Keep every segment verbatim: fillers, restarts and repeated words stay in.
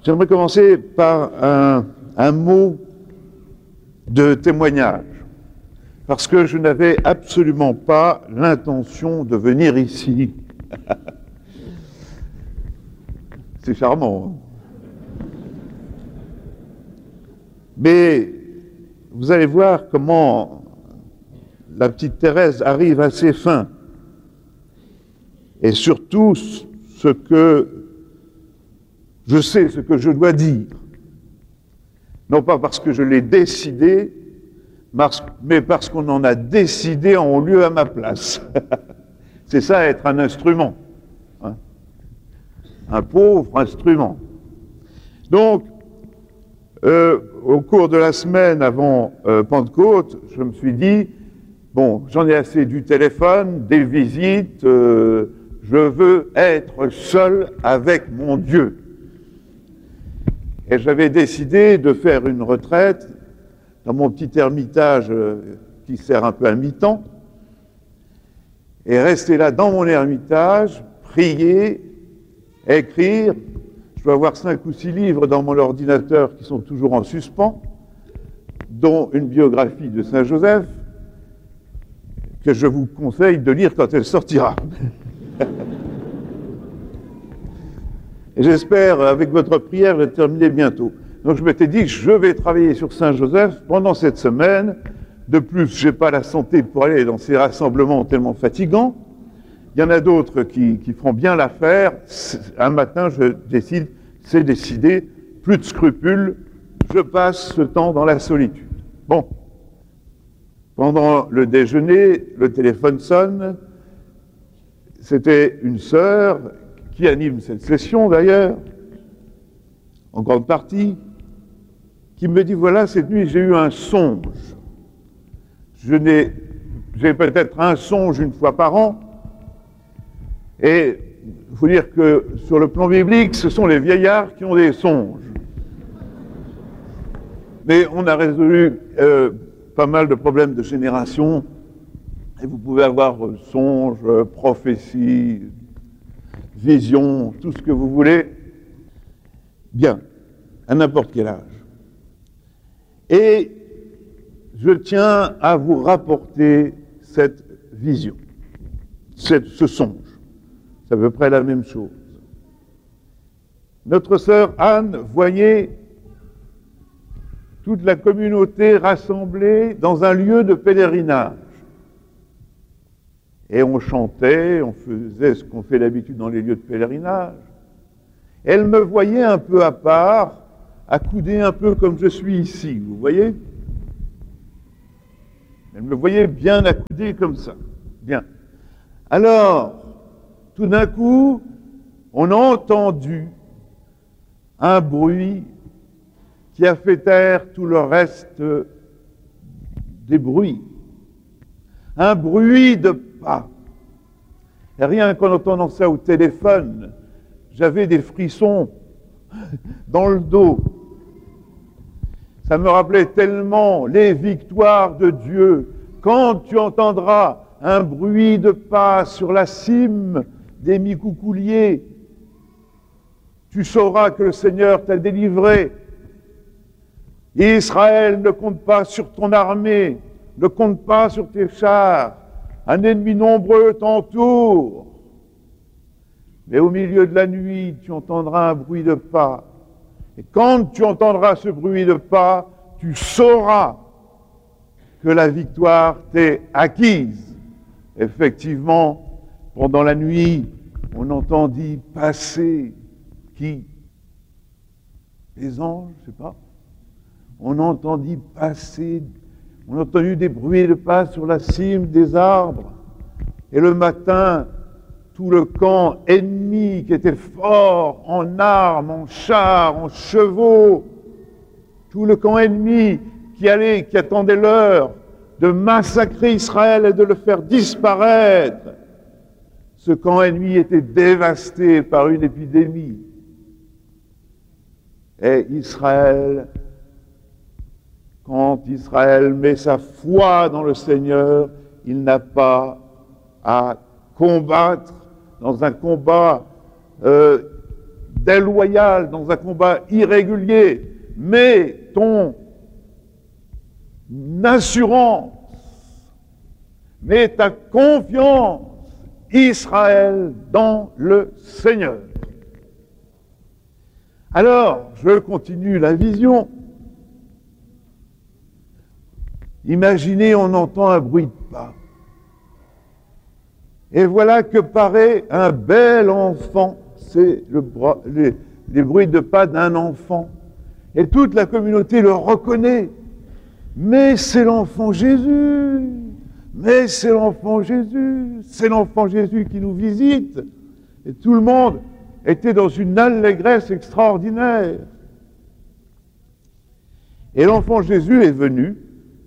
J'aimerais commencer par un, un mot de témoignage, parce que je n'avais absolument pas l'intention de venir ici. C'est charmant. Hein? Mais vous allez voir comment la petite Thérèse arrive à ses fins. Et surtout, ce que je sais, ce que je dois dire. Non pas parce que je l'ai décidé, mais parce qu'on en a décidé en lieu à ma place. C'est ça, être un instrument. Hein? Un pauvre instrument. Donc, euh, au cours de la semaine avant euh, Pentecôte, je me suis dit, bon, j'en ai assez du téléphone, des visites, euh, je veux être seul avec mon Dieu. Et j'avais décidé de faire une retraite dans mon petit ermitage euh, qui sert un peu à mi-temps, et rester là dans mon ermitage, prier, écrire. Je dois avoir cinq ou six livres dans mon ordinateur qui sont toujours en suspens, dont une biographie de Saint Joseph, que je vous conseille de lire quand elle sortira. Et j'espère, avec votre prière, la terminer bientôt. Donc je m'étais dit, je vais travailler sur Saint Joseph pendant cette semaine. De plus, je n'ai pas la santé pour aller dans ces rassemblements tellement fatigants. Il y en a d'autres qui, qui feront bien l'affaire. Un matin, je décide, c'est décidé, plus de scrupules, je passe ce temps dans la solitude. Bon. Pendant le déjeuner, le téléphone sonne. C'était une sœur qui anime cette session d'ailleurs, en grande partie, qui me dit, voilà, cette nuit j'ai eu un songe. Je n'ai, j'ai peut-être un songe une fois par an, et il faut dire que sur le plan biblique, ce sont les vieillards qui ont des songes. Mais on a résolu euh, pas mal de problèmes de génération, et vous pouvez avoir euh, songes, euh, prophéties, vision, tout ce que vous voulez, bien, à n'importe quel âge. Et je tiens à vous rapporter cette vision, cette, ce songe. C'est à peu près la même chose. Notre sœur Anne voyait toute la communauté rassemblée dans un lieu de pèlerinage. Et on chantait, on faisait ce qu'on fait d'habitude dans les lieux de pèlerinage. Elle me voyait un peu à part, accoudée un peu comme je suis ici, vous voyez? Elle me voyait bien accoudée comme ça. Bien. Alors, tout d'un coup, on a entendu un bruit qui a fait taire tout le reste des bruits. Un bruit de pas. Et rien qu'en entendant ça au téléphone, j'avais des frissons dans le dos. Ça me rappelait tellement les victoires de Dieu. Quand tu entendras un bruit de pas sur la cime des Micoucouliers, tu sauras que le Seigneur t'a délivré. Israël ne compte pas sur ton armée, ne compte pas sur tes chars. Un ennemi nombreux t'entoure. Mais au milieu de la nuit, tu entendras un bruit de pas. Et quand tu entendras ce bruit de pas, tu sauras que la victoire t'est acquise. Effectivement, pendant la nuit, on entendit passer qui? Les anges, je ne sais pas. On entendit passer, on a entendu des bruits de pas sur la cime des arbres. Et le matin, tout le camp ennemi qui était fort en armes, en chars, en chevaux, tout le camp ennemi qui allait, qui attendait l'heure de massacrer Israël et de le faire disparaître. Ce camp ennemi était dévasté par une épidémie. Et Israël, quand Israël met sa foi dans le Seigneur, il n'a pas à combattre dans un combat euh, déloyal, dans un combat irrégulier, mets ton assurance, mets ta confiance, Israël, dans le Seigneur. Alors, je continue la vision. Imaginez, on entend un bruit de pas. Et voilà que paraît un bel enfant. C'est le, les, les bruits de pas d'un enfant. Et toute la communauté le reconnaît. Mais c'est l'enfant Jésus. Mais c'est l'enfant Jésus. C'est l'enfant Jésus qui nous visite. Et tout le monde était dans une allégresse extraordinaire. Et l'enfant Jésus est venu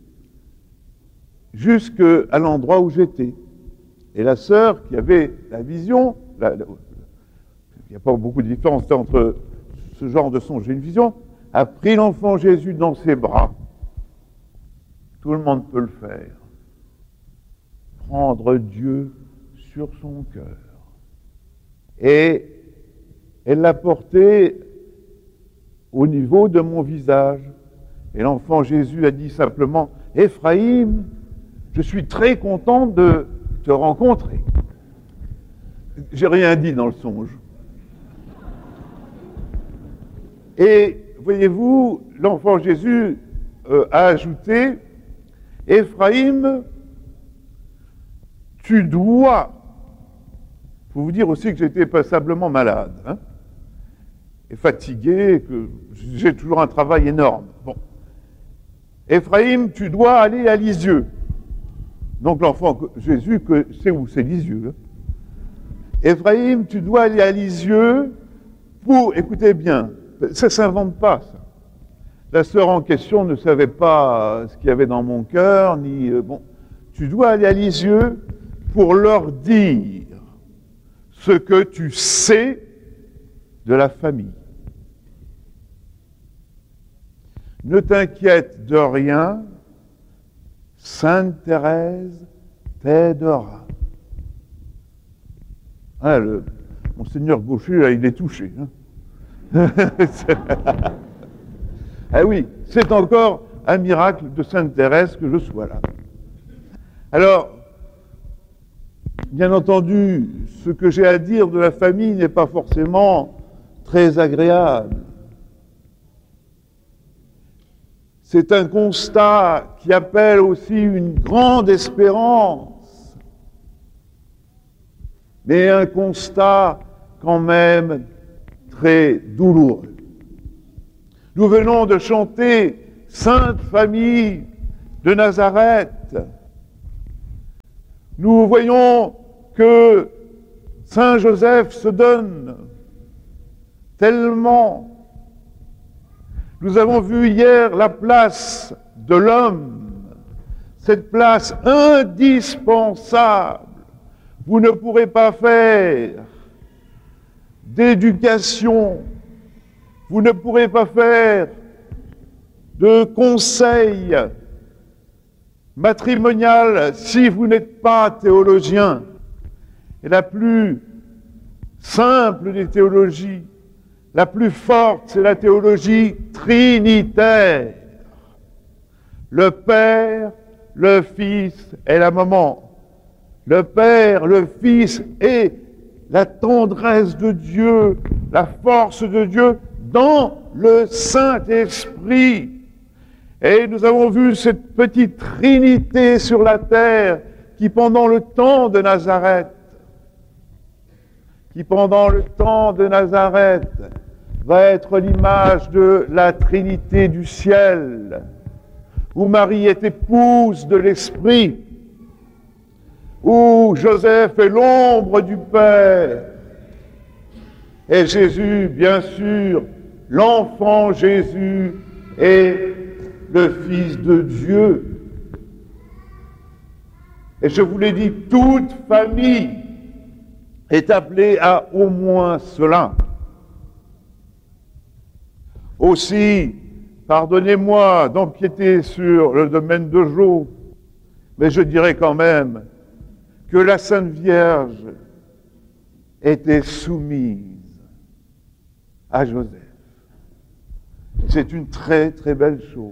jusqu'à l'endroit où j'étais. Et la sœur qui avait la vision, la, la, il n'y a pas beaucoup de différence entre ce genre de songe et une vision, a pris l'enfant Jésus dans ses bras. Tout le monde peut le faire. Prendre Dieu sur son cœur. Et elle l'a porté au niveau de mon visage. Et l'enfant Jésus a dit simplement, « Ephraïm, je suis très content de te rencontrer. » J'ai rien dit dans le songe. Et voyez-vous, l'enfant Jésus euh, a ajouté, « Ephraïm, tu dois... » Il faut vous dire aussi que j'étais passablement malade, hein, et fatigué, que j'ai toujours un travail énorme. Bon. Ephraïm, tu dois aller à Lisieux. Donc l'enfant Jésus sait où c'est Lisieux. Hein. Ephraïm, tu dois aller à Lisieux pour, écoutez bien, ça ne s'invente pas, ça. La sœur en question ne savait pas ce qu'il y avait dans mon cœur, ni... Euh, bon, tu dois aller à Lisieux pour leur dire ce que tu sais de la famille. Ne t'inquiète de rien, Sainte Thérèse t'aidera. Ah, le Monseigneur Gaucher, là, il est touché. Hein. Ah oui, c'est encore un miracle de Sainte Thérèse que je sois là. Alors, bien entendu, ce que j'ai à dire de la famille n'est pas forcément très agréable. C'est un constat qui appelle aussi une grande espérance, mais un constat quand même très douloureux. Nous venons de chanter « Sainte Famille de Nazareth ». Nous voyons que Saint Joseph se donne tellement. Nous avons vu hier la place de l'homme, cette place indispensable. Vous ne pourrez pas faire d'éducation, vous ne pourrez pas faire de conseil matrimonial si vous n'êtes pas théologien. Et la plus simple des théologies, la plus forte, c'est la théologie trinitaire. Le Père, le Fils et la maman. Le Père, le Fils et la tendresse de Dieu, la force de Dieu dans le Saint-Esprit. Et nous avons vu cette petite trinité sur la terre qui, pendant le temps de Nazareth, qui pendant le temps de Nazareth va être l'image de la Trinité du ciel, où Marie est épouse de l'Esprit, où Joseph est l'ombre du Père, et Jésus, bien sûr, l'enfant Jésus est le Fils de Dieu. Et je vous l'ai dit, toute famille est appelée à au moins cela. Aussi, pardonnez-moi d'empiéter sur le domaine de Jo, mais je dirais quand même que la Sainte Vierge était soumise à Joseph. C'est une très très belle chose.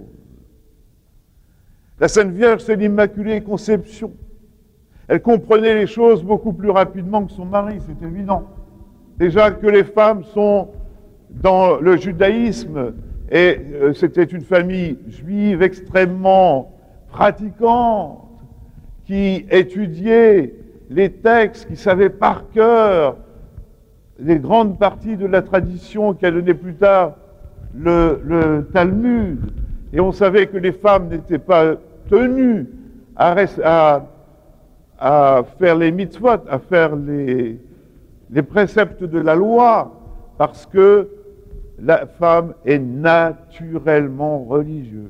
La Sainte Vierge, c'est l'Immaculée Conception. Elle comprenait les choses beaucoup plus rapidement que son mari, c'est évident. Déjà que les femmes sont dans le judaïsme, et euh, c'était une famille juive extrêmement pratiquante, qui étudiait les textes, qui savait par cœur les grandes parties de la tradition qui a donné plus tard le, le Talmud. Et on savait que les femmes n'étaient pas tenues à, à, à faire les mitzvot, à faire les, les préceptes de la loi, parce que la femme est naturellement religieuse.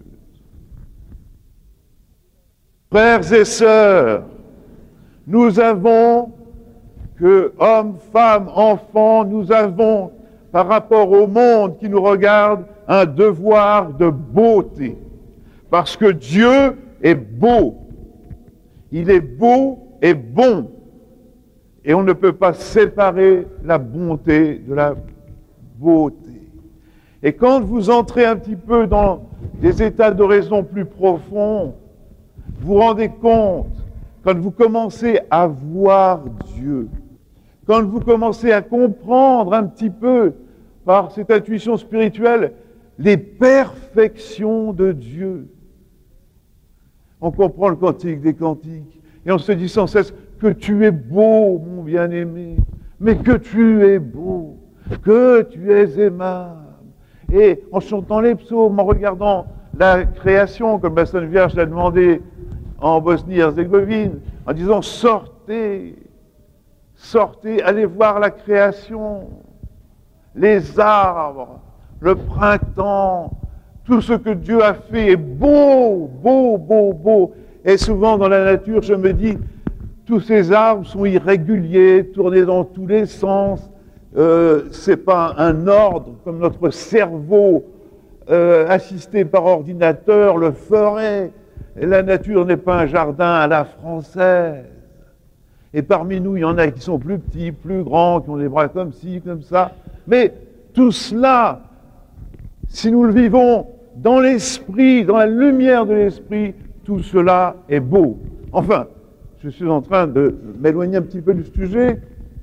Frères et sœurs, nous avons, que hommes, femmes, enfants, nous avons, par rapport au monde qui nous regarde, un devoir de beauté. Parce que Dieu est beau. Il est beau et bon. Et on ne peut pas séparer la bonté de la beauté. Et quand vous entrez un petit peu dans des états d'oraison plus profonds, vous vous rendez compte, quand vous commencez à voir Dieu, quand vous commencez à comprendre un petit peu, par cette intuition spirituelle, les perfections de Dieu. On comprend le cantique des cantiques, et on se dit sans cesse que tu es beau, mon bien-aimé, mais que tu es beau, que tu es aimable. Et en chantant les psaumes, en regardant la création, comme la Sainte Vierge l'a demandé en Bosnie-Herzégovine, en disant sortez, sortez, allez voir la création, les arbres, le printemps, tout ce que Dieu a fait est beau, beau, beau, beau. Et souvent dans la nature, je me dis, tous ces arbres sont irréguliers, tournés dans tous les sens. Euh, c'est pas un ordre comme notre cerveau euh, assisté par ordinateur le ferait. Et la nature n'est pas un jardin à la française. Et parmi nous, il y en a qui sont plus petits, plus grands, qui ont des bras comme ci, comme ça. Mais tout cela, si nous le vivons dans l'esprit, dans la lumière de l'esprit, tout cela est beau. Enfin, je suis en train de m'éloigner un petit peu du sujet,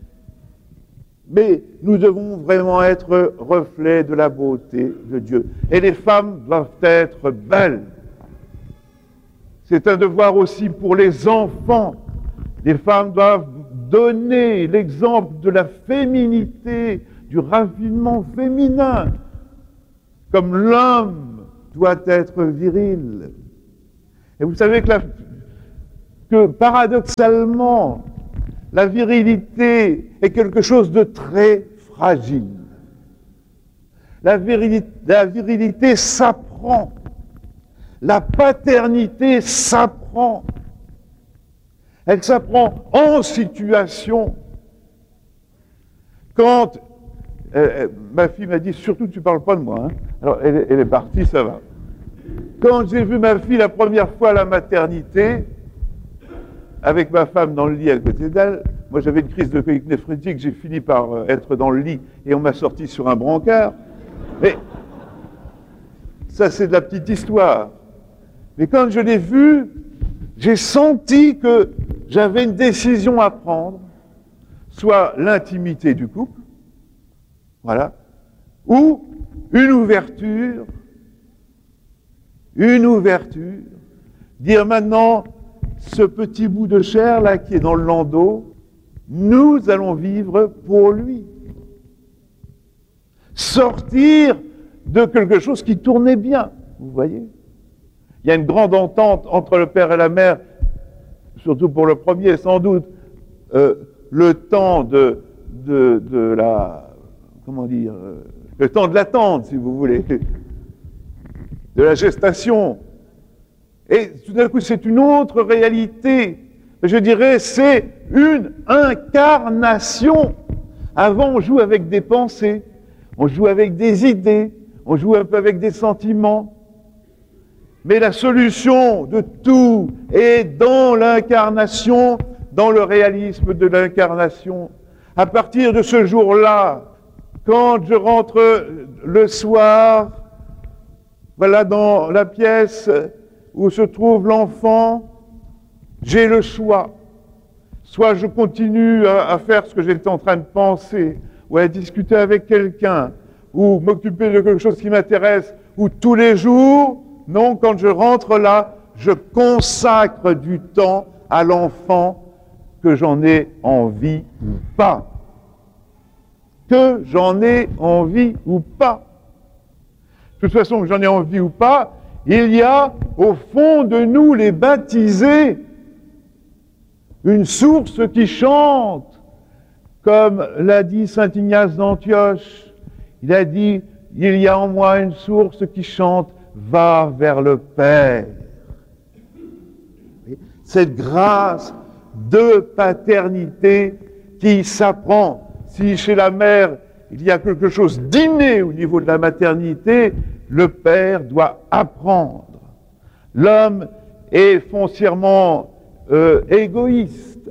mais nous devons vraiment être reflets de la beauté de Dieu. Et les femmes doivent être belles. C'est un devoir aussi pour les enfants. Les femmes doivent donner l'exemple de la féminité, du raffinement féminin, comme l'homme doit être viril. Et vous savez que, la, que paradoxalement, la virilité est quelque chose de très fragile. La virilité, la virilité s'apprend. La paternité s'apprend. Elle s'apprend en situation. Quand euh, ma fille m'a dit, surtout tu ne parles pas de moi, hein. Alors elle, elle est partie, ça va. Quand j'ai vu ma fille la première fois à la maternité, avec ma femme dans le lit à côté d'elle, moi j'avais une crise de colique néphrétique, j'ai fini par euh, être dans le lit et on m'a sorti sur un brancard. Mais ça c'est de la petite histoire. Mais quand je l'ai vue, j'ai senti que j'avais une décision à prendre, soit l'intimité du couple, voilà, ou une ouverture, une ouverture, dire maintenant, ce petit bout de chair là qui est dans le landau, nous allons vivre pour lui. Sortir de quelque chose qui tournait bien, vous voyez. Il y a une grande entente entre le père et la mère, surtout pour le premier, sans doute, euh, le temps de, de, de la, comment dire, euh, le temps de l'attente, si vous voulez, de la gestation. Et tout d'un coup, c'est une autre réalité. Je dirais, c'est une incarnation. Avant, on joue avec des pensées, on joue avec des idées, on joue un peu avec des sentiments. Mais la solution de tout est dans l'incarnation, dans le réalisme de l'incarnation. À partir de ce jour-là, quand je rentre le soir, voilà, dans la pièce où se trouve l'enfant, j'ai le choix. Soit je continue à, à faire ce que j'étais en train de penser, ou à discuter avec quelqu'un, ou m'occuper de quelque chose qui m'intéresse, ou tous les jours, non, quand je rentre là, je consacre du temps à l'enfant, que j'en ai envie ou pas. Que j'en ai envie ou pas. De toute façon, que j'en ai envie ou pas, il y a au fond de nous, les baptisés, une source qui chante, comme l'a dit saint Ignace d'Antioche. Il a dit, il y a en moi une source qui chante, va vers le Père. Cette grâce de paternité qui s'apprend. Si chez la mère, il y a quelque chose d'inné au niveau de la maternité, le père doit apprendre. L'homme est foncièrement euh, égoïste.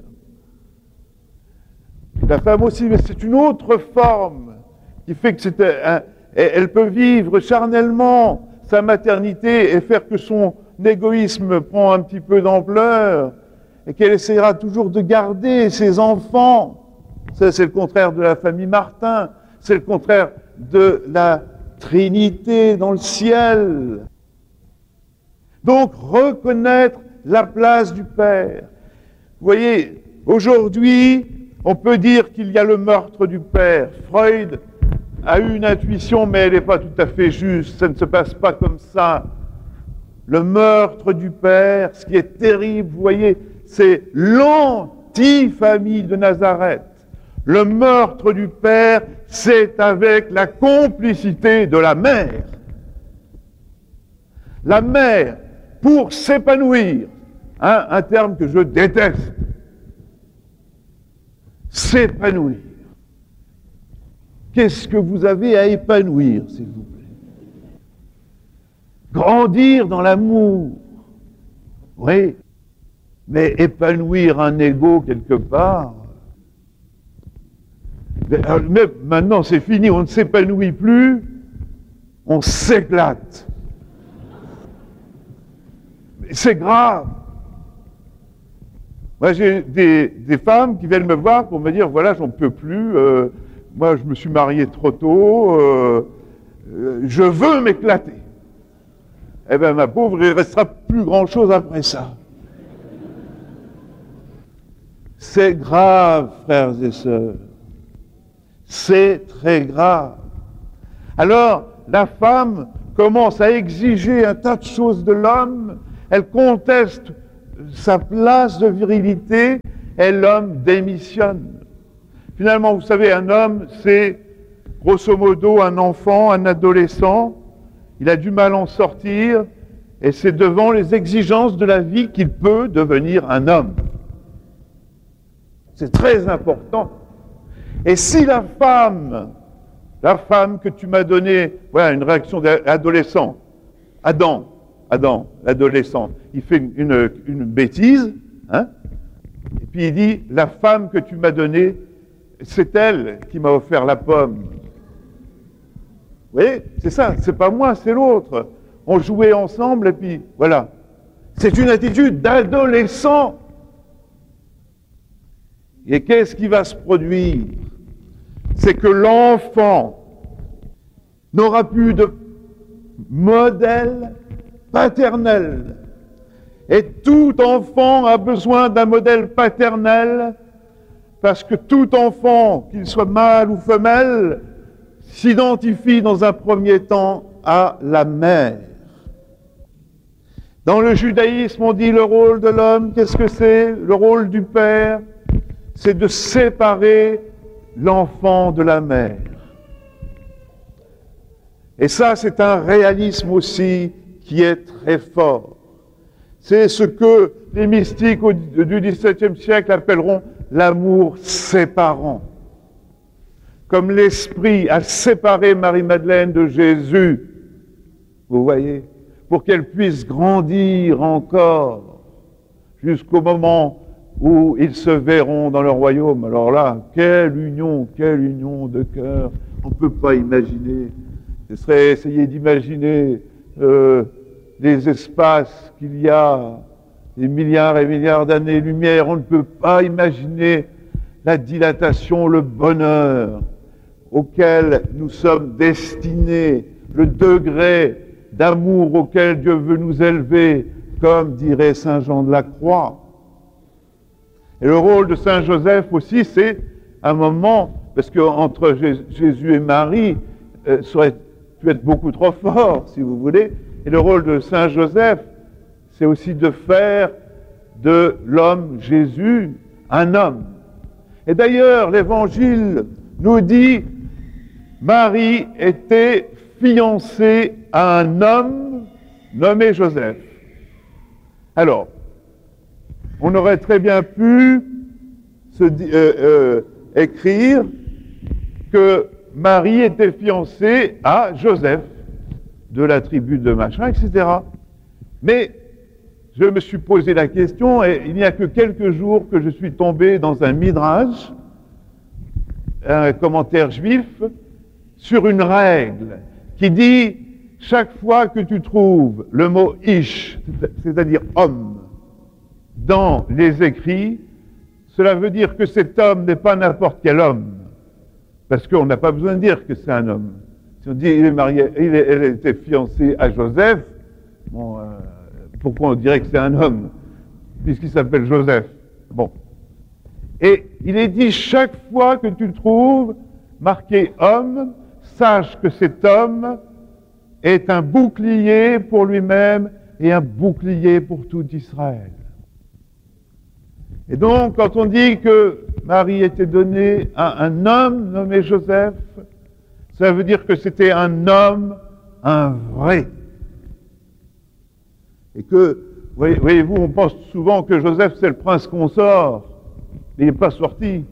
La femme aussi, mais c'est une autre forme qui fait que c'est un, elle peut vivre charnellement sa maternité et faire que son égoïsme prend un petit peu d'ampleur et qu'elle essaiera toujours de garder ses enfants. Ça, c'est le contraire de la famille Martin, c'est le contraire de la Trinité dans le ciel. Donc, reconnaître la place du Père. Vous voyez, aujourd'hui, on peut dire qu'il y a le meurtre du Père. Freud a eu une intuition, mais elle n'est pas tout à fait juste, ça ne se passe pas comme ça. Le meurtre du Père, ce qui est terrible, vous voyez, c'est l'anti-famille de Nazareth. Le meurtre du Père, c'est avec la complicité de la mère. La mère, pour s'épanouir, hein, un terme que je déteste, s'épanouir. Qu'est-ce que vous avez à épanouir, s'il vous plaît? Grandir dans l'amour, oui, mais épanouir un ego quelque part. Mais maintenant, c'est fini, on ne s'épanouit plus, on s'éclate. C'est grave. Moi, j'ai des, des femmes qui viennent me voir pour me dire, voilà, j'en peux plus, euh, moi, je me suis marié trop tôt, euh, euh, je veux m'éclater. Eh bien, ma pauvre, il ne restera plus grand-chose après ça. C'est grave, frères et sœurs. C'est très grave. Alors, la femme commence à exiger un tas de choses de l'homme, elle conteste sa place de virilité, et l'homme démissionne. Finalement, vous savez, un homme, c'est grosso modo un enfant, un adolescent, il a du mal à en sortir, et c'est devant les exigences de la vie qu'il peut devenir un homme. C'est très important. Et si la femme, la femme que tu m'as donnée, voilà une réaction d'adolescent, Adam, Adam, l'adolescent, il fait une, une bêtise, hein, et puis il dit, la femme que tu m'as donnée, c'est elle qui m'a offert la pomme. Vous voyez, c'est ça, c'est pas moi, c'est l'autre. On jouait ensemble et puis voilà. C'est une attitude d'adolescent. Et qu'est-ce qui va se produire? C'est que l'enfant n'aura plus de modèle paternel. Et tout enfant a besoin d'un modèle paternel parce que tout enfant, qu'il soit mâle ou femelle, s'identifie dans un premier temps à la mère. Dans le judaïsme, on dit le rôle de l'homme, qu'est-ce que c'est? Le rôle du père, c'est de séparer l'enfant de la mère. Et ça, c'est un réalisme aussi qui est très fort. C'est ce que les mystiques du dix-septième siècle appelleront l'amour séparant. Comme l'Esprit a séparé Marie-Madeleine de Jésus, vous voyez, pour qu'elle puisse grandir encore jusqu'au moment où ils se verront dans le royaume. Alors là, quelle union, quelle union de cœur On ne peut pas imaginer. Ce serait essayer d'imaginer euh, les espaces qu'il y a, des milliards et milliards d'années-lumière. On ne peut pas imaginer la dilatation, le bonheur auquel nous sommes destinés, le degré d'amour auquel Dieu veut nous élever, comme dirait saint Jean de la Croix. Et le rôle de saint Joseph aussi, c'est un moment, parce qu'entre Jésus et Marie, euh, ça aurait pu être beaucoup trop fort, si vous voulez, et le rôle de saint Joseph, c'est aussi de faire de l'homme Jésus un homme. Et d'ailleurs, l'Évangile nous dit, Marie était fiancée à un homme nommé Joseph. Alors, on aurait très bien pu se, euh, euh, écrire que Marie était fiancée à Joseph, de la tribu de machin, et cetera. Mais je me suis posé la question, et il n'y a que quelques jours que je suis tombé dans un midrash, un commentaire juif, sur une règle qui dit, chaque fois que tu trouves le mot ish, c'est-à-dire homme, dans les écrits, cela veut dire que cet homme n'est pas n'importe quel homme, parce qu'on n'a pas besoin de dire que c'est un homme. Si on dit il est marié, il est, elle était fiancée à Joseph, bon, euh, pourquoi on dirait que c'est un homme, puisqu'il s'appelle Joseph? Bon. Et il est dit, chaque fois que tu trouves marqué homme, sache que cet homme est un bouclier pour lui-même et un bouclier pour tout Israël. Et donc, quand on dit que Marie était donnée à un homme nommé Joseph, ça veut dire que c'était un homme, un vrai. Et que, voyez-vous, on pense souvent que Joseph, c'est le prince consort. Il n'est pas sorti.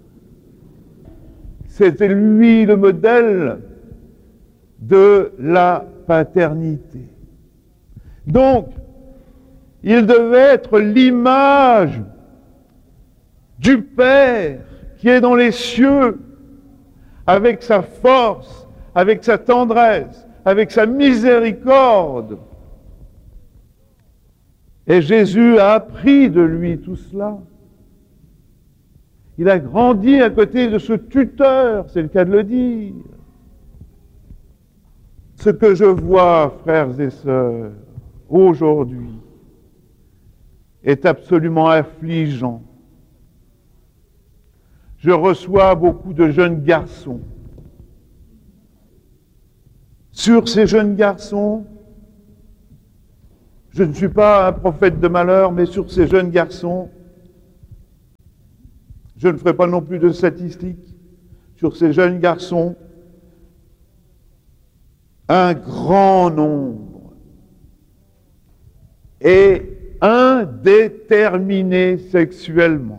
C'était lui le modèle de la paternité. Donc, il devait être l'image du Père qui est dans les cieux, avec sa force, avec sa tendresse, avec sa miséricorde. Et Jésus a appris de lui tout cela. Il a grandi à côté de ce tuteur, c'est le cas de le dire. Ce que je vois, frères et sœurs, aujourd'hui, est absolument affligeant. Je reçois beaucoup de jeunes garçons. Sur ces jeunes garçons, je ne suis pas un prophète de malheur, mais sur ces jeunes garçons, je ne ferai pas non plus de statistiques. Sur ces jeunes garçons, un grand nombre est indéterminé sexuellement.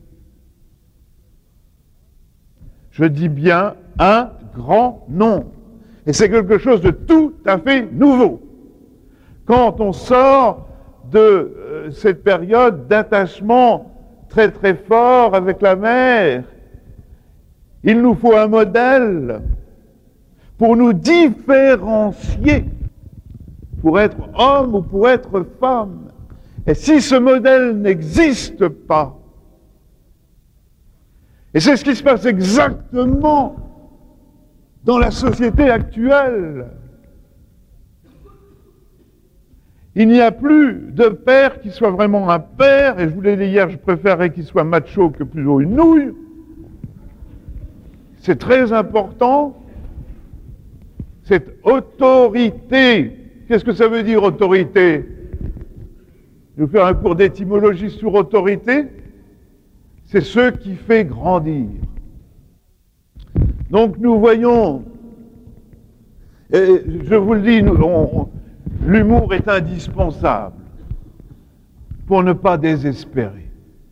Je dis bien un grand nombre. Et c'est quelque chose de tout à fait nouveau. Quand on sort de euh, cette période d'attachement très très fort avec la mère, il nous faut un modèle pour nous différencier, pour être homme ou pour être femme. Et si ce modèle n'existe pas, et c'est ce qui se passe exactement dans la société actuelle, il n'y a plus de père qui soit vraiment un père, et je vous l'ai dit hier, je préférerais qu'il soit macho que plutôt une nouille. C'est très important. Cette autorité, qu'est-ce que ça veut dire autorité? Je vais faire un cours d'étymologie sur autorité. C'est ce qui fait grandir. Donc nous voyons, et je vous le dis, nous, on, l'humour est indispensable pour ne pas désespérer.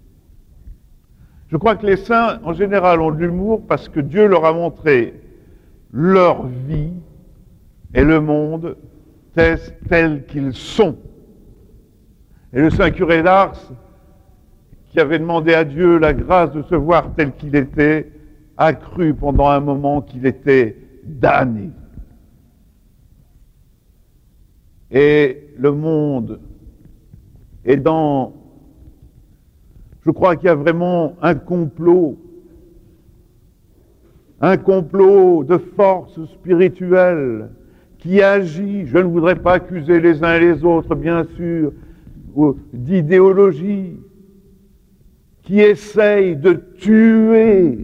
Je crois que les saints, en général, ont de l'humour parce que Dieu leur a montré leur vie et le monde tels qu'ils sont. Et le saint curé d'Ars, qui avait demandé à Dieu la grâce de se voir tel qu'il était, a cru pendant un moment qu'il était damné. Et le monde est dans... Je crois qu'il y a vraiment un complot, un complot de force spirituelle qui agit, je ne voudrais pas accuser les uns et les autres, bien sûr, d'idéologie, qui essaye de tuer,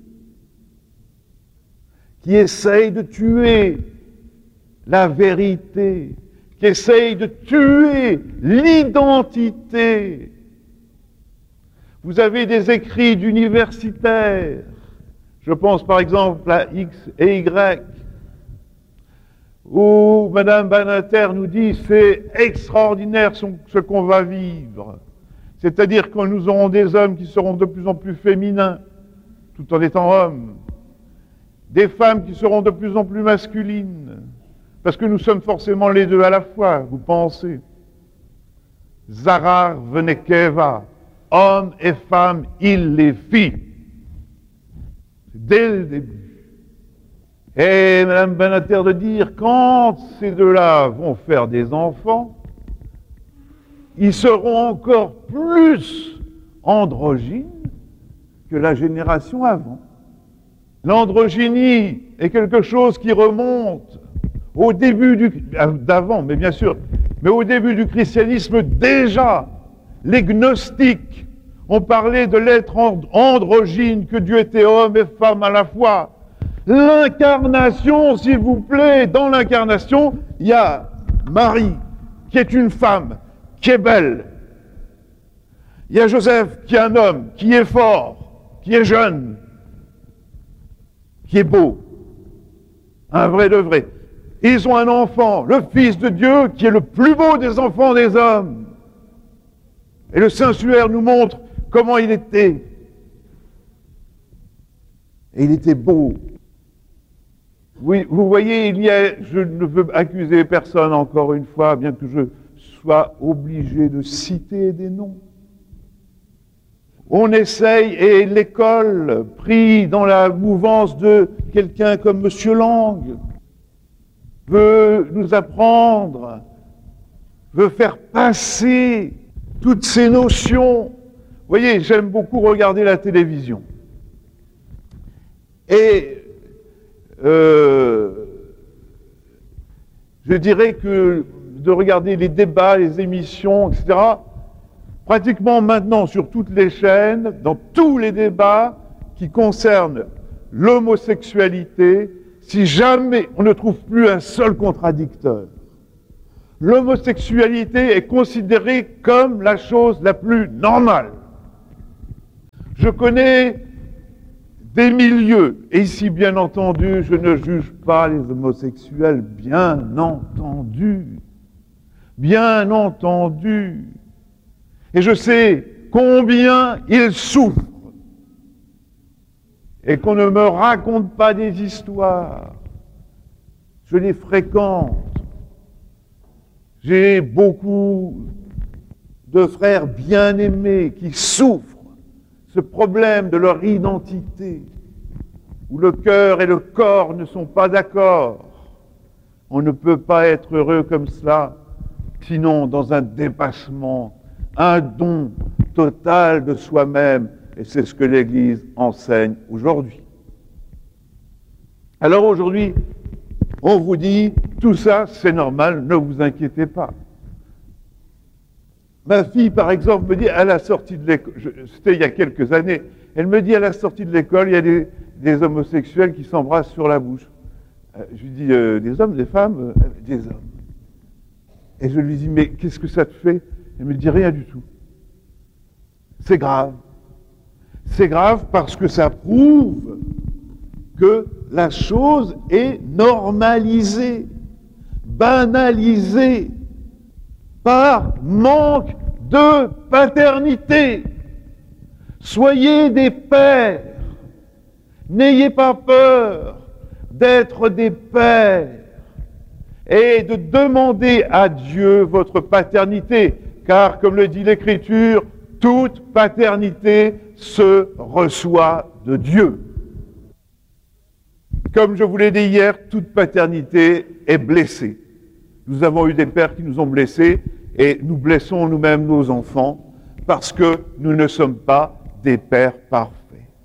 qui essaye de tuer la vérité, qui essaye de tuer l'identité. Vous avez des écrits d'universitaires, je pense par exemple à X et Y, où Madame Bannister nous dit c'est extraordinaire ce qu'on va vivre. C'est-à-dire que nous aurons des hommes qui seront de plus en plus féminins, tout en étant hommes, des femmes qui seront de plus en plus masculines, parce que nous sommes forcément les deux à la fois, vous pensez. Zarar venekeva, hommes et femmes, il les fit. Dès le début. Et Madame Bannister de dire, quand ces deux-là vont faire des enfants, ils seront encore plus androgynes que la génération avant. L'androgynie est quelque chose qui remonte au début du... d'avant, mais bien sûr, mais au début du christianisme déjà, les gnostiques ont parlé de l'être androgyne, que Dieu était homme et femme à la fois. L'incarnation, s'il vous plaît, dans l'incarnation, il y a Marie, qui est une femme, qui est belle. Il y a Joseph, qui est un homme, qui est fort, qui est jeune, qui est beau, un vrai de vrai. Ils ont un enfant, le Fils de Dieu, qui est le plus beau des enfants des hommes. Et le Saint-Suaire nous montre comment il était. Et il était beau. Oui, vous voyez, il y a, je ne veux accuser personne encore une fois, bien que je sois obligé de citer des noms. On essaye, et l'école, pris dans la mouvance de quelqu'un comme Monsieur Lang, veut nous apprendre, veut faire passer toutes ces notions. Vous voyez, j'aime beaucoup regarder la télévision. Et euh, je dirais que de regarder les débats, les émissions, et cetera, pratiquement maintenant sur toutes les chaînes, dans tous les débats qui concernent l'homosexualité, si jamais on ne trouve plus un seul contradicteur. L'homosexualité est considérée comme la chose la plus normale. Je connais des milieux, et ici bien entendu, je ne juge pas les homosexuels, bien entendu, bien entendu. Et je sais combien ils souffrent. Et qu'on ne me raconte pas des histoires. Je les fréquente. J'ai beaucoup de frères bien-aimés qui souffrent ce problème de leur identité, où le cœur et le corps ne sont pas d'accord. On ne peut pas être heureux comme cela, sinon dans un dépassement, un don total de soi-même, et c'est ce que l'Église enseigne aujourd'hui. Alors aujourd'hui, on vous dit, tout ça c'est normal, ne vous inquiétez pas. Ma fille, par exemple, me dit, à la sortie de l'école, c'était il y a quelques années, elle me dit, à la sortie de l'école, il y a des, des homosexuels qui s'embrassent sur la bouche. Euh, je lui dis, euh, des hommes, des femmes? euh, Des hommes. Et je lui dis, mais qu'est-ce que ça te fait? Elle me dit, rien du tout. C'est grave. C'est grave parce que ça prouve que la chose est normalisée, banalisée, par manque de paternité. Soyez des pères. N'ayez pas peur d'être des pères et de demander à Dieu votre paternité, car comme le dit l'Écriture, toute paternité se reçoit de Dieu. Comme je vous l'ai dit hier, toute paternité est blessée. Nous avons eu des pères qui nous ont blessés et nous blessons nous-mêmes nos enfants parce que nous ne sommes pas des pères parfaits.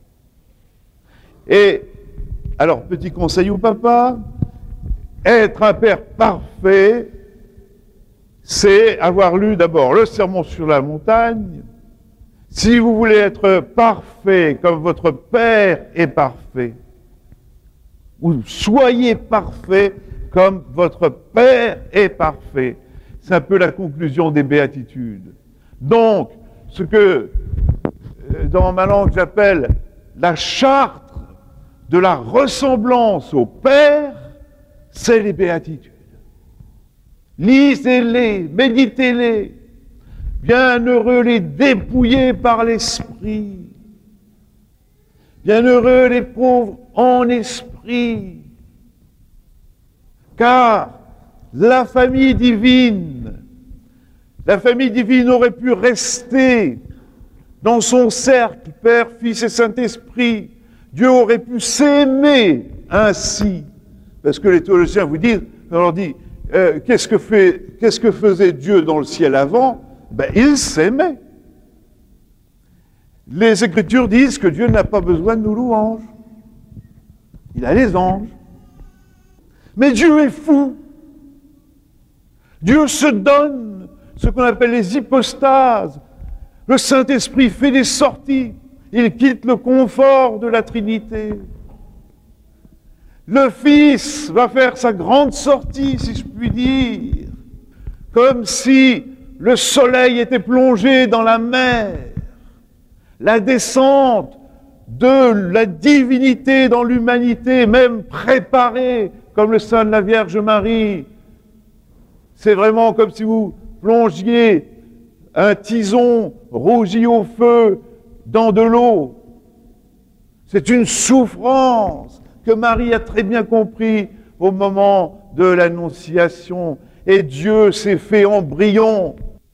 Et alors, petit conseil au papa, être un père parfait, c'est avoir lu d'abord le Sermon sur la montagne. Si vous voulez être parfait comme votre Père est parfait, ou soyez parfait comme votre Père est parfait. C'est un peu la conclusion des béatitudes. Donc, ce que dans ma langue j'appelle la charte de la ressemblance au Père, c'est les béatitudes. Lisez-les, méditez-les. Bienheureux les dépouillés par l'esprit. Bienheureux les pauvres en esprit. Car la famille divine, la famille divine aurait pu rester dans son cercle, Père, Fils et Saint-Esprit. Dieu aurait pu s'aimer ainsi. Parce que les théologiens vous disent, on leur dit, euh, qu'est-ce que fait, qu'est-ce que faisait Dieu dans le ciel avant? Ben, il s'aimait. Les Écritures disent que Dieu n'a pas besoin de nos louanges. Il a les anges. Mais Dieu est fou. Dieu se donne ce qu'on appelle les hypostases. Le Saint-Esprit fait des sorties. Il quitte le confort de la Trinité. Le Fils va faire sa grande sortie, si je puis dire, comme si le soleil était plongé dans la mer. La descente de la divinité dans l'humanité, même préparée, comme le sein de la Vierge Marie. C'est vraiment comme si vous plongiez un tison rougi au feu dans de l'eau. C'est une souffrance que Marie a très bien compris au moment de l'Annonciation. Et Dieu s'est fait embryon.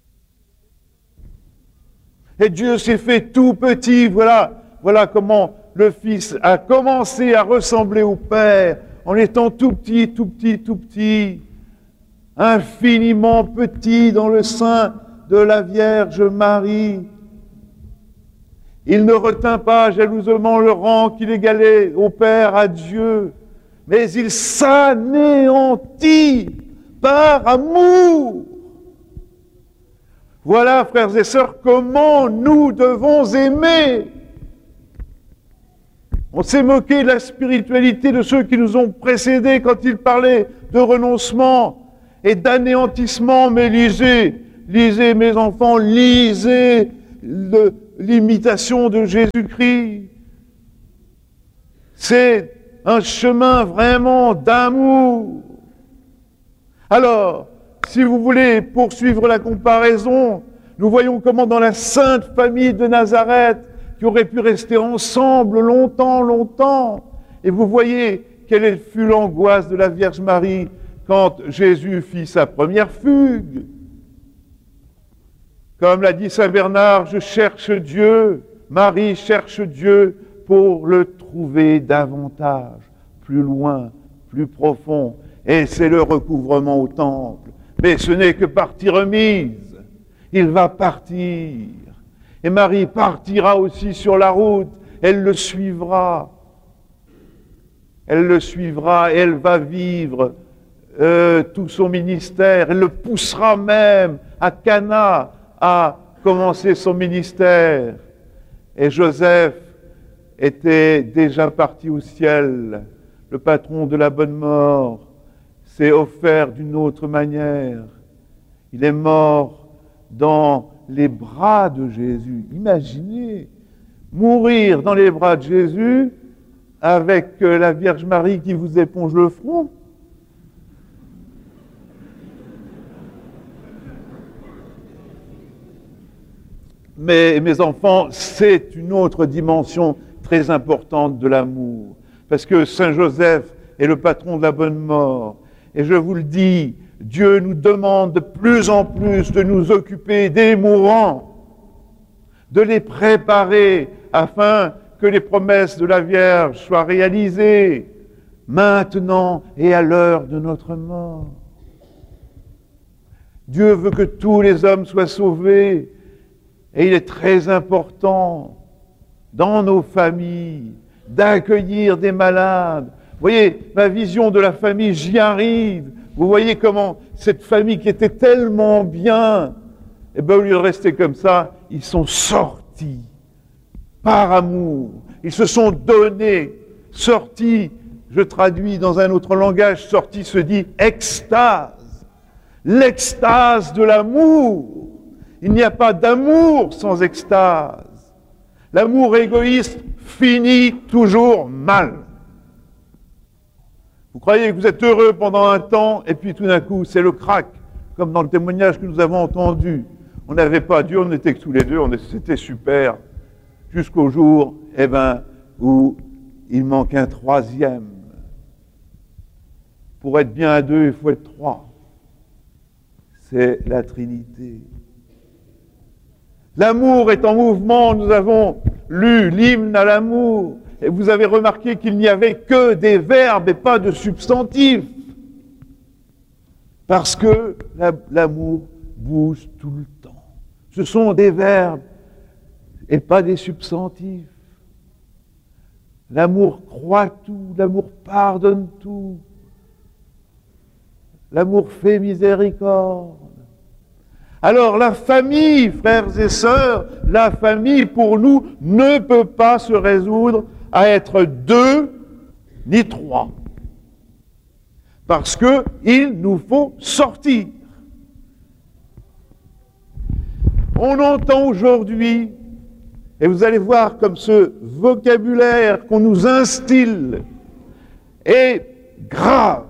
Et Dieu s'est fait tout petit. Voilà, voilà comment le Fils a commencé à ressembler au Père en étant tout petit, tout petit, tout petit, infiniment petit dans le sein de la Vierge Marie. Il ne retint pas jalousement le rang qu'il égalait au Père, à Dieu, mais il s'anéantit par amour. Voilà, frères et sœurs, comment nous devons aimer. On s'est moqué de la spiritualité de ceux qui nous ont précédés quand ils parlaient de renoncement et d'anéantissement. Mais lisez, lisez mes enfants, lisez le, l'imitation de Jésus-Christ. C'est un chemin vraiment d'amour. Alors, si vous voulez poursuivre la comparaison, nous voyons comment dans la sainte famille de Nazareth, qui aurait pu rester ensemble longtemps, longtemps, et vous voyez quelle fut l'angoisse de la Vierge Marie quand Jésus fit sa première fugue. Comme l'a dit Saint Bernard, je cherche Dieu, Marie cherche Dieu pour le trouver davantage, plus loin, plus profond, et c'est le recouvrement au temple. Mais ce n'est que partie remise. Il va partir. Et Marie partira aussi sur la route. Elle le suivra. Elle le suivra et elle va vivre euh, tout son ministère. Elle le poussera même à Cana à commencer son ministère. Et Joseph était déjà parti au ciel. Le patron de la bonne mort s'est offert d'une autre manière. Il est mort dans les bras de Jésus. Imaginez, mourir dans les bras de Jésus avec la Vierge Marie qui vous éponge le front. Mais mes enfants, c'est une autre dimension très importante de l'amour. Parce que Saint Joseph est le patron de la bonne mort. Et je vous le dis, Dieu nous demande de plus en plus de nous occuper des mourants, de les préparer afin que les promesses de la Vierge soient réalisées. maintenant et à l'heure de notre mort. Dieu veut que tous les hommes soient sauvés, et il est très important dans nos familles d'accueillir des malades. Vous voyez, ma vision de la famille, j'y arrive. Vous voyez comment cette famille qui était tellement bien, eh bien, au lieu de rester comme ça, ils sont sortis par amour. Ils se sont donnés, sortis. Je traduis dans un autre langage, sorti se dit extase. L'extase de l'amour. Il n'y a pas d'amour sans extase. L'amour égoïste finit toujours mal. Vous croyez que vous êtes heureux pendant un temps, et puis tout d'un coup, c'est le crack, comme dans le témoignage que nous avons entendu. On n'avait pas Dieu, on n'était que tous les deux, on est, c'était super, jusqu'au jour eh ben, où il manque un troisième. Pour être bien à deux, il faut être trois. C'est la Trinité. L'amour est en mouvement, nous avons lu l'hymne à l'amour, et vous avez remarqué qu'il n'y avait que des verbes et pas de substantifs. Parce que la, l'amour bouge tout le temps. Ce sont des verbes et pas des substantifs. L'amour croit tout, l'amour pardonne tout. L'amour fait miséricorde. Alors la famille, frères et sœurs, la famille pour nous ne peut pas se résoudre à être deux ni trois. Parce que il nous faut sortir. On entend aujourd'hui, et vous allez voir comme ce vocabulaire qu'on nous instille est grave,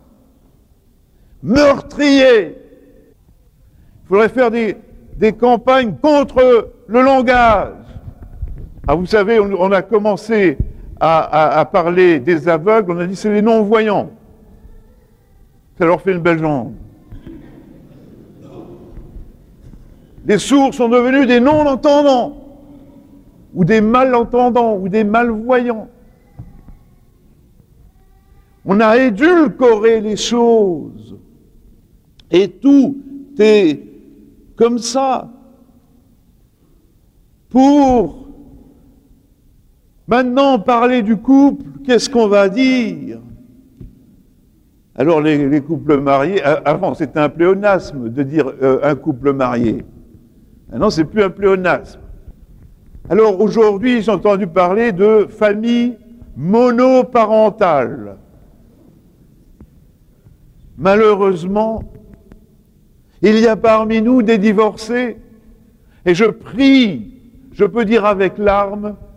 meurtrier. Il faudrait faire des, des campagnes contre le langage. Ah, vous savez, on, on a commencé à, à, à parler des aveugles, on a dit c'est les non-voyants. Ça leur fait une belle jambe. Les sourds sont devenus des non-entendants, ou des malentendants, ou des malvoyants. On a édulcoré les choses, et tout est comme ça, pour maintenant parler du couple, qu'est-ce qu'on va dire? Alors les, les couples mariés, avant c'était un pléonasme de dire euh, un couple marié. Maintenant c'est plus un pléonasme. Alors aujourd'hui j'ai entendu parler de famille monoparentale. Malheureusement, il y a parmi nous des divorcés, et je prie, je peux dire avec larmes,